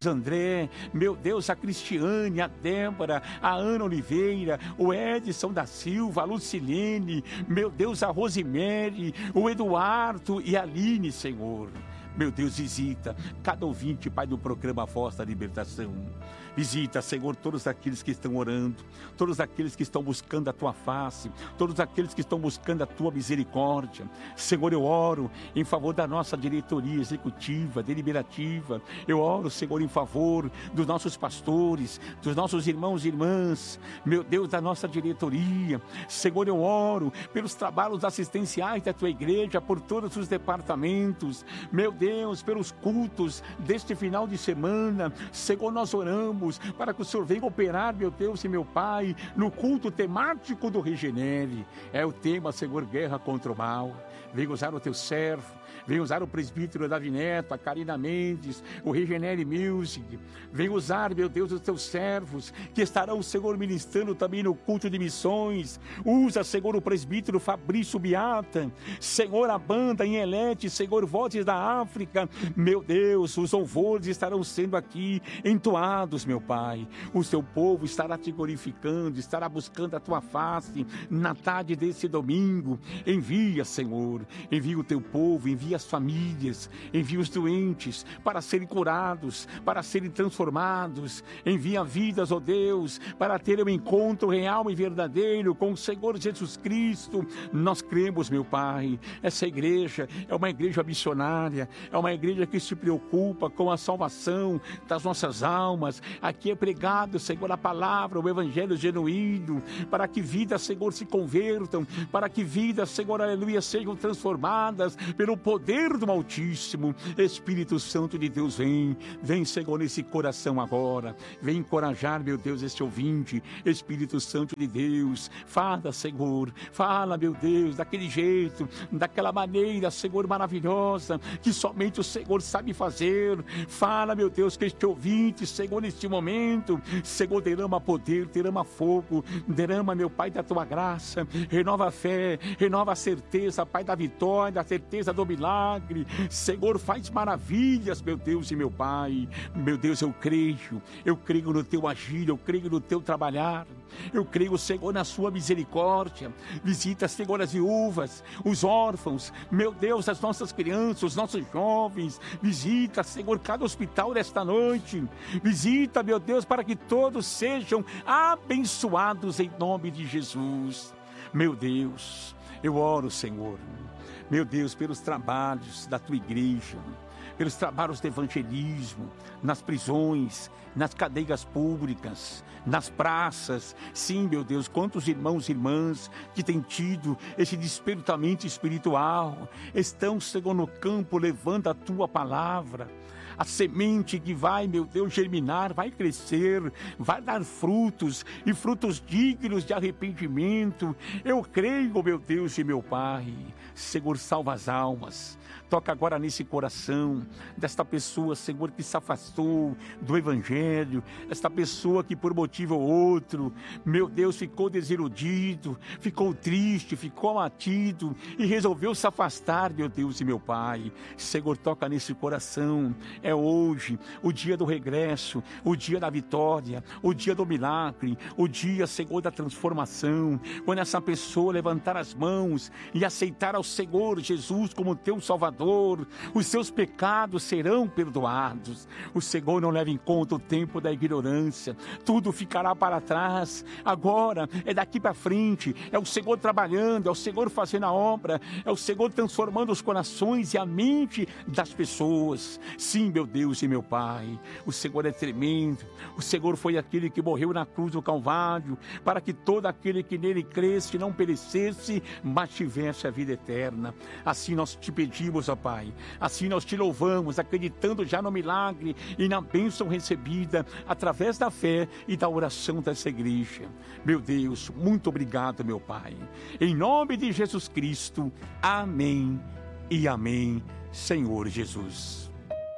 André, meu Deus, a Cristiane, a Débora, a Ana Oliveira, o Edson da Silva, a Lucilene, meu Deus, a Rosemary, o Eduardo e a Aline, Senhor. Meu Deus, visita cada ouvinte, Pai, do programa Voz da Libertação. Visita, Senhor, todos aqueles que estão orando, todos aqueles que estão buscando a Tua face, todos aqueles que estão buscando a Tua misericórdia. Senhor, eu oro em favor da nossa diretoria executiva, deliberativa. Eu oro, Senhor, em favor dos nossos pastores, dos nossos irmãos e irmãs. Meu Deus, da nossa diretoria. Senhor, eu oro pelos trabalhos assistenciais da Tua igreja, por todos os departamentos. Meu Deus, pelos cultos deste final de semana. Senhor, nós oramos para que o Senhor venha operar, meu Deus e meu Pai, no culto temático do Regenere. É o tema, Senhor, guerra contra o mal. Venha usar o Teu servo, venha usar o presbítero Davi Neto, a Karina Mendes, o Regenere Music. Venha usar, meu Deus, os Teus servos, que estarão, Senhor, ministrando também no culto de missões. Usa, Senhor, o presbítero Fabrício Beata, Senhor, a banda em Elete, Senhor, Vozes da África. Meu Deus, os louvores estarão sendo aqui entoados, meu Pai. O Seu povo estará Te glorificando, estará buscando a Tua face na tarde desse domingo. Envia, Senhor, envia o Teu povo, envia as famílias, envia os doentes para serem curados, para serem transformados. Envia vidas, ó Deus, para ter um encontro real e verdadeiro com o Senhor Jesus Cristo. Nós cremos, meu Pai, essa igreja é uma igreja missionária, é uma igreja que se preocupa com a salvação das nossas almas. Aqui é pregado, Senhor, a palavra, o evangelho genuíno, para que vidas, Senhor, se convertam, para que vidas, Senhor, aleluia, sejam transformadas pelo poder do Altíssimo. Espírito Santo de Deus, vem, Senhor, nesse coração agora, vem encorajar, meu Deus, este ouvinte. Espírito Santo de Deus, fala, Senhor, fala, meu Deus, daquele jeito, daquela maneira, Senhor, maravilhosa, que somente o Senhor sabe fazer. Fala, meu Deus, que este ouvinte, Senhor, neste momento, Senhor, derrama poder, derrama fogo, derrama, meu Pai, da Tua graça, renova a fé, renova a certeza, Pai, da vitória, da certeza do milagre. Senhor, faz maravilhas, meu Deus e meu Pai. Meu Deus, eu creio no Teu agir, eu creio no Teu trabalhar, eu creio, Senhor, na Sua misericórdia. Visita, Senhor, as viúvas, os órfãos, meu Deus, as nossas crianças, os nossos jovens. Visita, Senhor, cada hospital desta noite. Visita, meu Deus, para que todos sejam abençoados em nome de Jesus. Meu Deus, eu oro, Senhor, meu Deus, pelos trabalhos da Tua igreja, pelos trabalhos de evangelismo, nas prisões, nas cadeias públicas, nas praças. Sim, meu Deus, quantos irmãos e irmãs que têm tido esse despertamento espiritual, estão, Senhor, no campo, levando a Tua palavra. A semente que vai, meu Deus, germinar, vai crescer, vai dar frutos, e frutos dignos de arrependimento. Eu creio, meu Deus e meu Pai. Senhor, salva as almas. Toca agora nesse coração desta pessoa, Senhor, que se afastou do Evangelho, esta pessoa que por motivo ou outro, meu Deus, ficou desiludido, ficou triste, ficou abatido e resolveu se afastar, meu Deus e meu Pai. Senhor, toca nesse coração. É hoje o dia do regresso, o dia da vitória, o dia do milagre, o dia, Senhor, da transformação. Quando essa pessoa levantar as mãos e aceitar ao Senhor Jesus como teu Salvador, os seus pecados serão perdoados. O Senhor não leva em conta o tempo da ignorância, tudo ficará para trás. Agora é daqui para frente, é o Senhor trabalhando, é o Senhor fazendo a obra, é o Senhor transformando os corações e a mente das pessoas. Sim, meu Deus e meu Pai, o Senhor é tremendo. O Senhor foi aquele que morreu na cruz do Calvário, para que todo aquele que nele cresce não perecesse, mas tivesse a vida eterna. Assim nós te pedimos, ó Pai, assim nós te louvamos, acreditando já no milagre e na bênção recebida através da fé e da oração dessa igreja. Meu Deus, muito obrigado, meu Pai. Em nome de Jesus Cristo, amém e amém, Senhor Jesus.